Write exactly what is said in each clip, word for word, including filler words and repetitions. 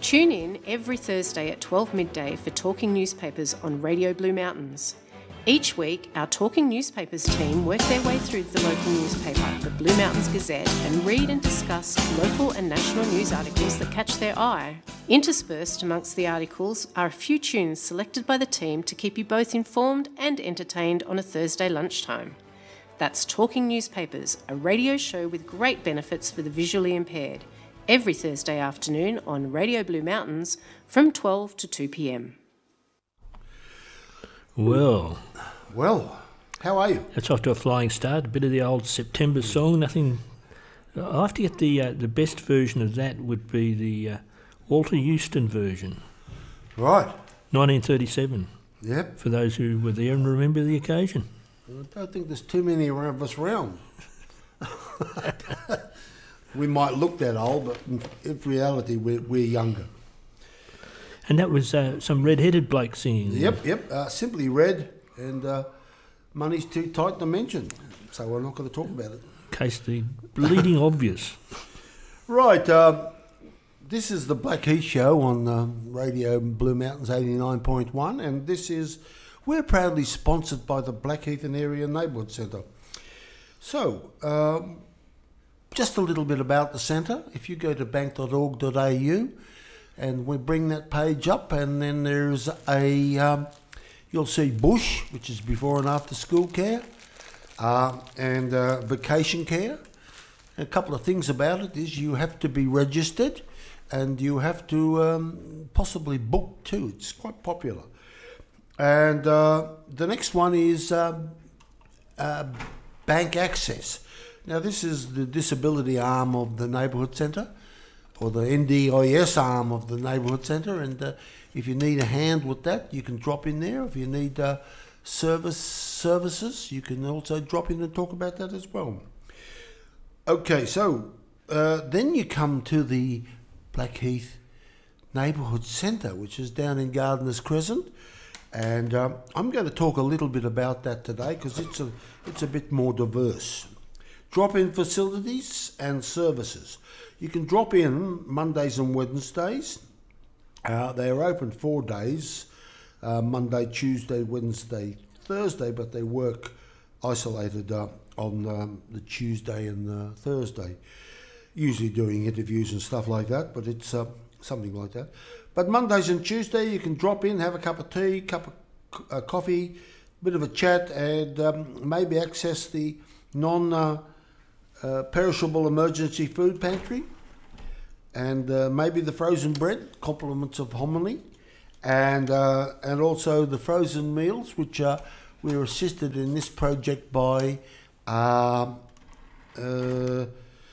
Tune in every Thursday at twelve midday for Talking Newspapers on Radio Blue Mountains. Each week, our Talking Newspapers team work their way through the local newspaper, the Blue Mountains Gazette, and read and discuss local and national news articles that catch their eye. Interspersed amongst the articles are a few tunes selected by the team to keep you both informed and entertained on a Thursday lunchtime. That's Talking Newspapers, a radio show with great benefits for the visually impaired, every Thursday afternoon on Radio Blue Mountains from twelve to two p m. Well, well, how are you? That's off to a flying start. A bit of the old September song. Nothing. I have to get the uh, the best version of that. Would be the uh, Walter Euston version. Right. nineteen thirty-seven. Yep. For those who were there and remember the occasion. I don't think there's too many of us around. We might look that old, but in reality, we're, we're younger. And that was uh, some red-headed bloke singing. Yep, yep. Uh, Simply Red, and uh, Money's Too Tight to mention, so we're not going to talk about it. In case the bleeding obvious. Right. Uh, this is the Blackheath Show on um, Radio Blue Mountains eighty-nine point one, and this is, we're proudly sponsored by the Blackheath and Area Neighbourhood Centre. So, um, just a little bit about the centre. If you go to bank dot org dot a u, and we bring that page up, and then there's a, um, you'll see Bush, which is before and after school care, uh, and uh, vacation care. And a couple of things about it is you have to be registered, and you have to um, possibly book too. It's quite popular. And uh, the next one is um, uh, bank access. Now this is the disability arm of the neighbourhood centre, or the N D I S arm of the neighbourhood centre, and uh, if you need a hand with that, you can drop in there. If you need uh, service services, you can also drop in and talk about that as well. Okay, so uh, then you come to the Blackheath Neighbourhood Centre, which is down in Gardeners Crescent, and um, I'm going to talk a little bit about that today because it's a it's a bit more diverse. Drop-in facilities and services. You can drop in Mondays and Wednesdays. Uh, they are open four days, uh, Monday, Tuesday, Wednesday, Thursday, but they work isolated uh, on um, the Tuesday and uh, Thursday, usually doing interviews and stuff like that, but it's uh, something like that. But Mondays and Tuesday, you can drop in, have a cup of tea, cup of uh, coffee, bit of a chat, and um, maybe access the non- uh, Uh, perishable emergency food pantry, and uh, maybe the frozen bread, compliments of hominy, and uh, and also the frozen meals, which uh, we're assisted in this project by uh, uh,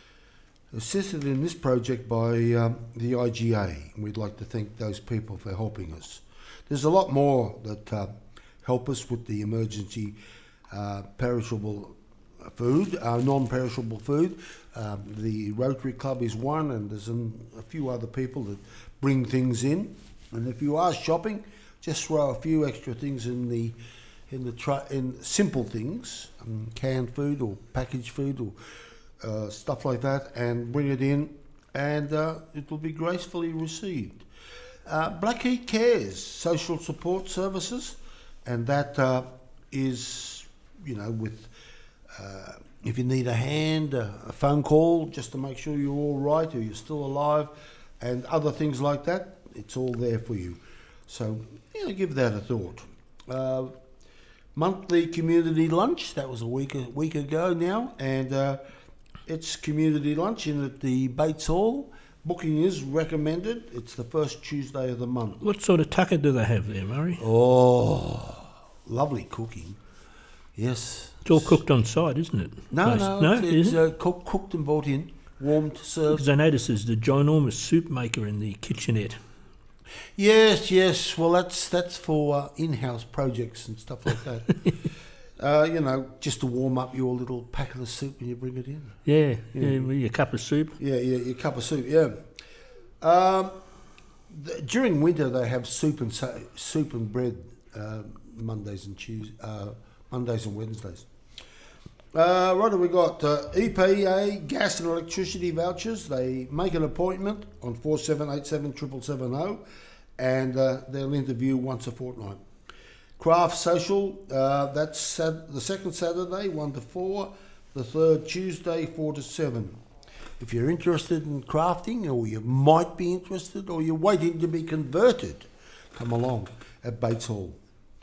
assisted in this project by um, the I G A. And we'd like to thank those people for helping us. There's a lot more that uh, help us with the emergency uh, perishable food, uh, non-perishable food. Um, the Rotary Club is one, and there's um, a few other people that bring things in. And if you are shopping, just throw a few extra things in the in the tr- in simple things, um, canned food or packaged food or uh, stuff like that, and bring it in, and uh, it will be gracefully received. Uh, Blackheath Cares, social support services, and that uh, is, you know, with Uh, if you need a hand, uh, a phone call, just to make sure you're all right or you're still alive, and other things like that, it's all there for you. So, you know, give that a thought. Uh, monthly community lunch, that was a week a week ago now, and uh, it's community lunch in at the Bates Hall. Booking is recommended. It's the first Tuesday of the month. What sort of tucker do they have there, Murray? Oh, lovely cooking. Yes. It's all cooked on site, isn't it? No, Most, no, no, it's, it's uh, cook, cooked and brought in, warmed, served. Because I notice there's the ginormous soup maker in the kitchenette. Yes, yes. Well, that's that's for uh, in-house projects and stuff like that. uh, you know, just to warm up your little packet of soup when you bring it in. Yeah, yeah, yeah with your cup of soup. Yeah, yeah, your cup of soup. Yeah. Um, th- during winter, they have soup and so- soup and bread uh, Mondays and Tuesdays, uh, Mondays and Wednesdays. Uh, what have we got? Uh, E P A gas and electricity vouchers. They make an appointment on four seven eight seven seven seven zero, and uh, they'll interview once a fortnight. Craft Social, uh, that's sat- the second Saturday, one to four, the third Tuesday, four to seven. If you're interested in crafting, or you might be interested, or you're waiting to be converted, come along at Bates Hall.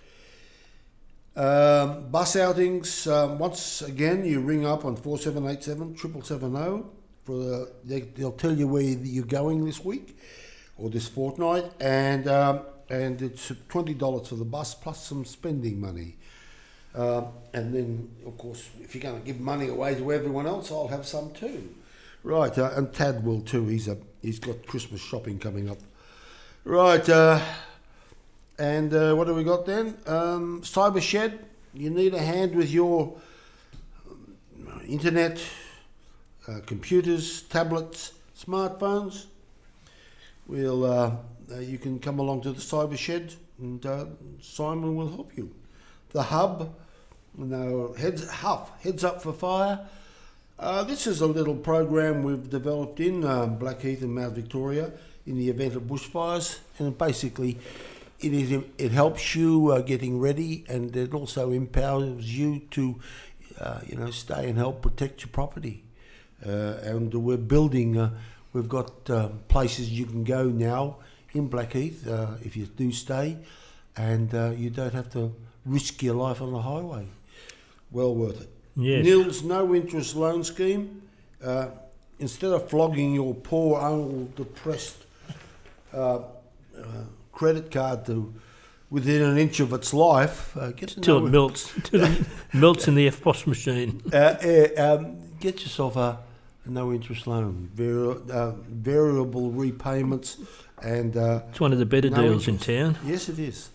Um, bus outings, um, once again, you ring up on four seven eight seven seven seven zero. For the, they, they'll tell you where you're going this week or this fortnight, and um, and it's twenty dollars for the bus plus some spending money. Uh, and then, of course, if you're going to give money away to everyone else, I'll have some too. Right, uh, and Tad will too. He's a he's got Christmas shopping coming up. Right. Uh, And uh, what have we got then? Um, Cyber Shed. You need a hand with your um, internet, uh, computers, tablets, smartphones. We'll. Uh, uh, you can come along to the Cyber Shed, and uh, Simon will help you. The Hub. No, heads Huff. Heads Up for Fire. Uh, this is a little program we've developed in um, Blackheath and Mount Victoria in the event of bushfires, and basically. It is. It helps you uh, getting ready, and it also empowers you to, uh, you know, stay and help protect your property. Uh, and we're building. Uh, we've got uh, places you can go now in Blackheath uh, if you do stay, and uh, you don't have to risk your life on the highway. Well worth it. Yes. Nils no interest loan scheme. Uh, instead of flogging your poor, old, depressed. Uh, uh, credit card to within an inch of its life, uh, get to till know it melts, till it melts in the F P O S machine. Uh, uh, um, get yourself a, a no interest loan, Vari- uh, variable repayments, and uh, It's one of the better no deals interest. in town. Yes, it is.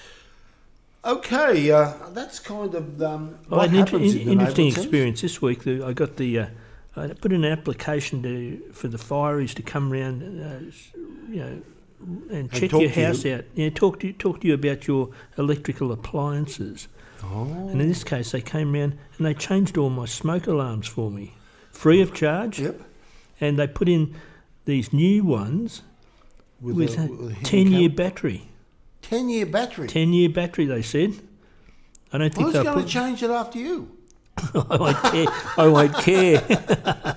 Okay, uh, that's kind of um, I what had an inter- happens in- in the interesting neighbourhood. experience this week. The, I got the, uh, I put in an application to for the fireys to come round, uh, s- you know, and check talk your to you. house out. Yeah, talk to you, talk to you about your electrical appliances. Oh. And in this case, they came round and they changed all my smoke alarms for me, free of charge. Yep. And they put in these new ones with, a, a with a ten-year handicap. battery. ten-year battery. ten-year battery, they said. I don't think Who's they'll going to put... change it after you? I won't care. I won't care.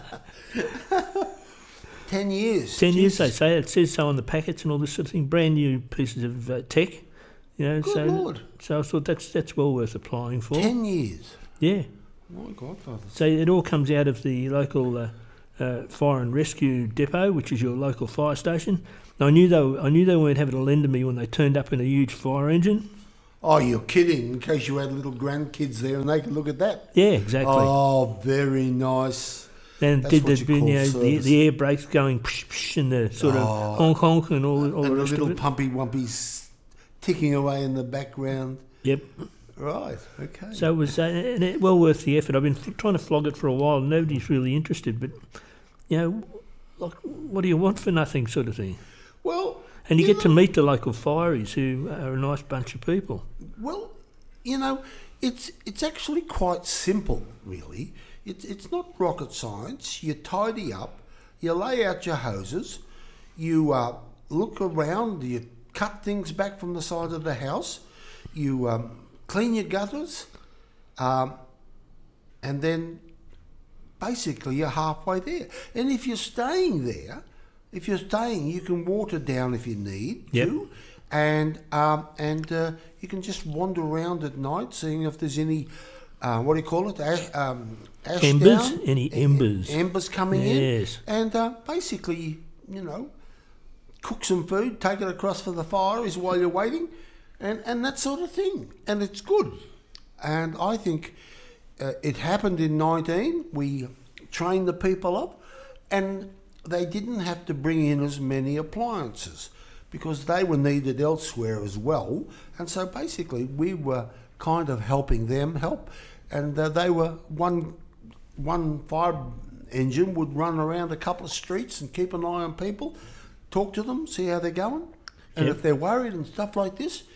Ten years. Ten years, they Jesus. say. It says so on the packets and all this sort of thing. Brand new pieces of uh, tech. You know, Good so Lord. so I thought that's that's well worth applying for. Ten years. Yeah. My godfather. So it all comes out of the local uh, uh, fire and rescue depot, which is your local fire station. Now, I knew they were, I knew they weren't having a lend to me when they turned up in a huge fire engine. Oh, you're kidding! In case you had little grandkids there, and they could look at that. Yeah, exactly. Oh, very nice. and That's did what the, you you call know, the, service. the air brakes going psh, psh, and the sort Oh. of honk honk and all, all the And the rest little of it. pumpy wumpies ticking away in the background. Yep. Right. Okay. So it was uh, and it, well worth the effort. I've been f- trying to flog it for a while. And nobody's really interested, but you know, like, what do you want for nothing, sort of thing. well, And you you get to know- meet the local fireys, who are a nice bunch of people. Well, you know, it's it's actually quite simple, really. It's it's not rocket science. You tidy up, you lay out your hoses, you uh, look around, you cut things back from the side of the house, you um, clean your gutters, um, and then basically you're halfway there. And if you're staying there, if you're staying, you can water down if you need Yep. to. And um, and uh, you can just wander around at night, seeing if there's any, uh, what do you call it, ash, um, ash Embers? down? Any E- embers? Embers coming Yes. in. And uh, basically, you know, cook some food, take it across for the fires while you're waiting, and, and that sort of thing. And it's good. And I think uh, it happened in nineteen. We trained the people up, and they didn't have to bring in as many appliances, because they were needed elsewhere as well. And so basically we were kind of helping them help. And uh, they were, one one fire engine would run around a couple of streets and keep an eye on people, talk to them, see how they're going. And Yep. if they're worried and stuff like this,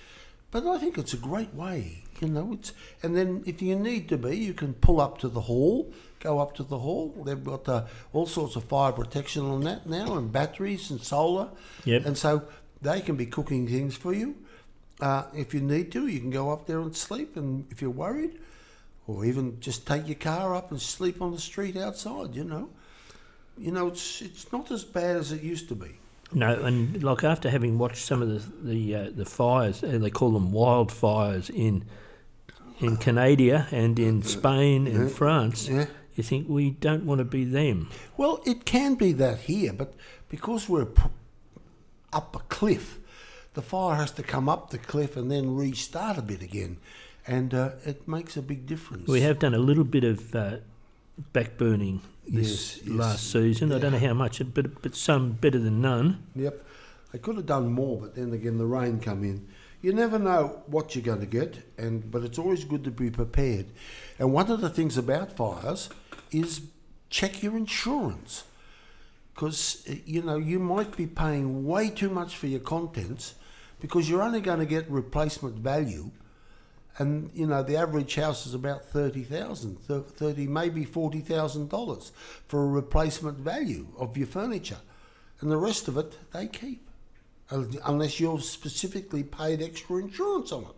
But I think it's a great way, you know. It's and then if you need to be, you can pull up to the hall, go up to the hall. They've got uh, all sorts of fire protection on that now, and batteries and solar. Yep. And so they can be cooking things for you. Uh, if you need to, you can go up there and sleep. And if you're worried, or even just take your car up and sleep on the street outside. You know, you know, it's it's not as bad as it used to be. No, and like after having watched some of the the uh, the fires, uh, they call them wildfires in in Canada and in Spain and yeah. France, yeah. you think we don't want to be them. Well, it can be that here, but because we're p- up a cliff, the fire has to come up the cliff and then restart a bit again, and uh, it makes a big difference. We have done a little bit of uh, backburning this yes, yes. last season. Yeah. I don't know how much, but but some better than none. Yep. They could have done more, but then again the rain come in. You never know what you're going to get, and but it's always good to be prepared. And one of the things about fires is check your insurance, because you know you might be paying way too much for your contents because you're only going to get replacement value. And, you know, the average house is about thirty thousand dollars, thirty maybe forty thousand dollars for a replacement value of your furniture. And the rest of it, they keep, unless you've specifically paid extra insurance on it.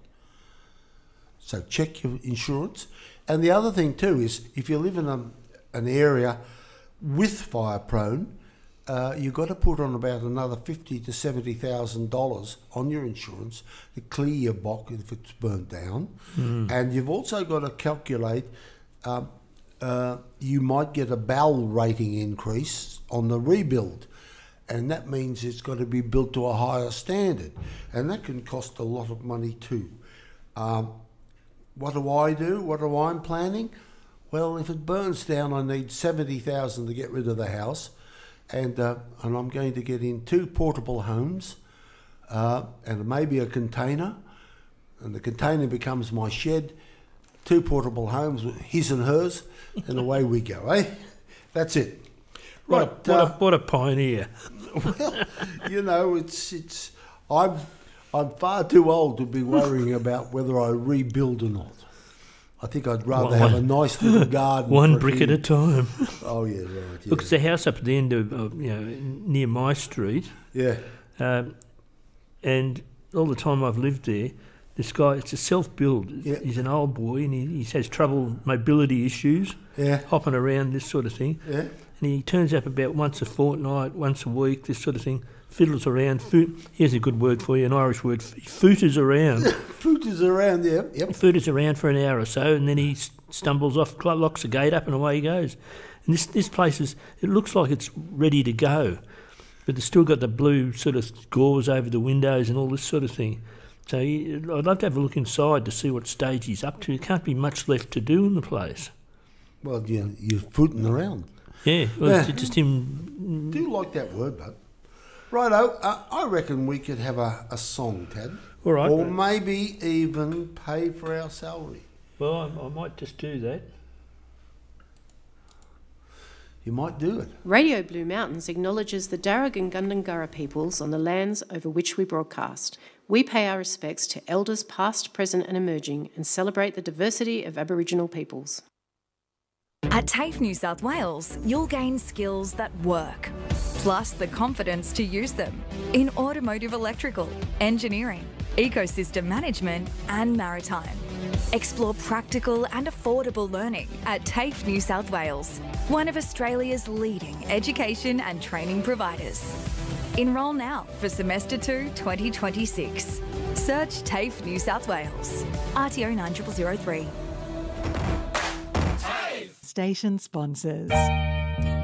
So check your insurance. And the other thing too is, if you live in a, an area with fire prone, Uh, you've got to put on about another fifty to seventy thousand dollars on your insurance to clear your box if it's burnt down, mm. and you've also got to calculate. Um, uh, you might get a B A L rating increase on the rebuild, and that means it's got to be built to a higher standard, and that can cost a lot of money too. Um, what do I do? What am I planning? Well, if it burns down, I need seventy thousand to get rid of the house. And uh, and I'm going to get in two portable homes uh, and maybe a container. And the container becomes my shed. Two portable homes, his and hers, and away we go, eh? That's it. Right. What, uh, a, what a pioneer. Well, you know, it's it's. I'm I'm far too old to be worrying about whether I rebuild or not. I think I'd rather one, have a nice little garden. One brick at a time. Oh yeah, right. Yeah. Look, it's a house up at the end of, of you know, near my street. Yeah. Um, and all the time I've lived there, this guy, it's a self-build. Yeah. He's an old boy and he, he has trouble, mobility issues, yeah. hopping around, this sort of thing. Yeah. And he turns up about once a fortnight, once a week, this sort of thing, fiddles around. Foot, here's a good word for you, an Irish word, footers around. Footers around, yeah. Yep. Footers around for an hour or so, and then he stumbles off, locks the gate up, and away he goes. And this this place is, it looks like it's ready to go, but it's still got the blue sort of gauze over the windows and all this sort of thing. So he, I'd love to have a look inside to see what stage he's up to. There can't be much left to do in the place. Well, you, you're footing around. Yeah, well, yeah. it's just him. Do like that word, bud. Righto, uh, I reckon we could have a, a song, Tad. All right. Or maybe even pay for our salary. Well, I, I might just do that. You might do it. Radio Blue Mountains acknowledges the Darug and Gundungurra peoples on the lands over which we broadcast. We pay our respects to elders past, present and emerging and celebrate the diversity of Aboriginal peoples. At TAFE New South Wales, you'll gain skills that work, plus the confidence to use them in automotive electrical, engineering, ecosystem management and maritime. Explore practical and affordable learning at TAFE New South Wales, one of Australia's leading education and training providers. Enrol now for Semester two twenty twenty-six. Search TAFE New South Wales. R T O nine zero zero three. Station sponsors.